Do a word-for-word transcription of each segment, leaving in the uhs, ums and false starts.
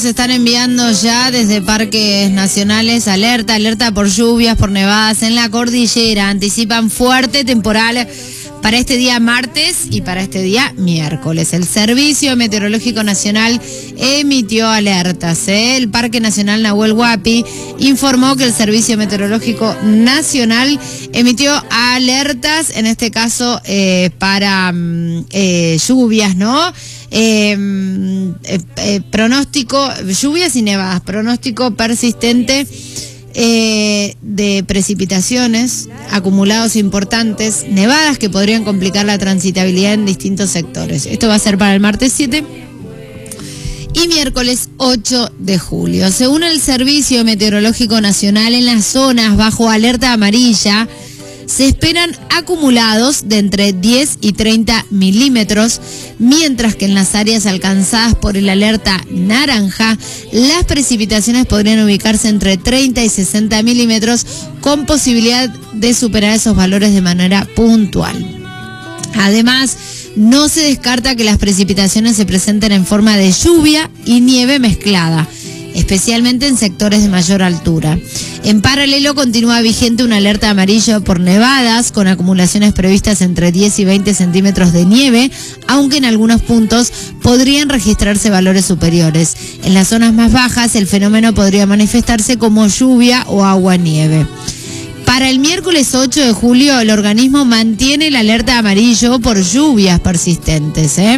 nos están enviando ya desde parques nacionales alerta, alerta por lluvias, por nevadas en la cordillera. Anticipan fuerte temporal para este día martes y para este día miércoles. El Servicio Meteorológico Nacional emitió alertas. ¿eh? El Parque Nacional Nahuel Huapi informó que el Servicio Meteorológico Nacional emitió alertas, en este caso eh, para eh, lluvias, ¿no? Eh, eh, eh, pronóstico, lluvias y nevadas, pronóstico persistente eh, de precipitaciones, acumulados importantes, nevadas que podrían complicar la transitabilidad en distintos sectores. Esto va a ser para el martes siete y miércoles ocho de julio. Según el Servicio Meteorológico Nacional, en las zonas bajo alerta amarilla se esperan acumulados de entre diez y treinta milímetros, mientras que en las áreas alcanzadas por el alerta naranja, las precipitaciones podrían ubicarse entre treinta y sesenta milímetros, con posibilidad de superar esos valores de manera puntual. Además, no se descarta que las precipitaciones se presenten en forma de lluvia y nieve mezclada, especialmente en sectores de mayor altura. En paralelo, continúa vigente una alerta amarillo por nevadas, con acumulaciones previstas entre diez y veinte centímetros de nieve, aunque en algunos puntos podrían registrarse valores superiores. En las zonas más bajas, el fenómeno podría manifestarse como lluvia o agua-nieve. Para el miércoles ocho de julio, el organismo mantiene la alerta amarillo por lluvias persistentes, ¿eh?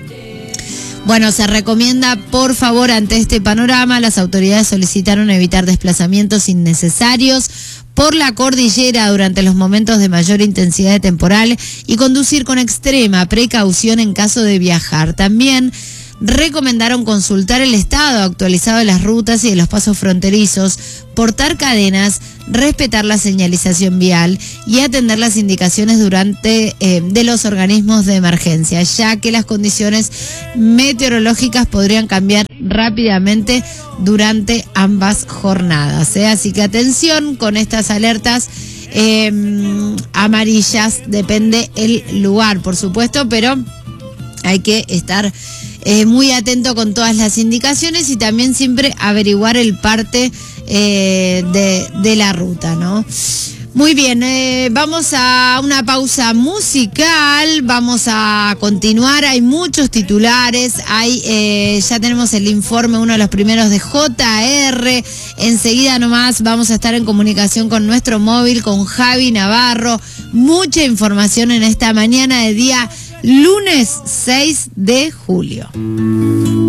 Bueno, se recomienda, por favor, ante este panorama, las autoridades solicitaron evitar desplazamientos innecesarios por la cordillera durante los momentos de mayor intensidad de temporal y conducir con extrema precaución en caso de viajar. También recomendaron consultar el estado actualizado de las rutas y de los pasos fronterizos, portar cadenas, respetar la señalización vial y atender las indicaciones durante eh, de los organismos de emergencia, ya que las condiciones meteorológicas podrían cambiar rápidamente durante ambas jornadas. ¿eh? Así que atención con estas alertas eh, amarillas, depende el lugar, por supuesto, pero hay que estar Eh, muy atento con todas las indicaciones y también siempre averiguar el parte eh, de, de la ruta, ¿no? Muy bien, eh, vamos a una pausa musical, vamos a continuar, hay muchos titulares, hay eh, ya tenemos el informe, uno de los primeros de J R, enseguida nomás vamos a estar en comunicación con nuestro móvil, con Javi Navarro, mucha información en esta mañana de día lunes seis de julio.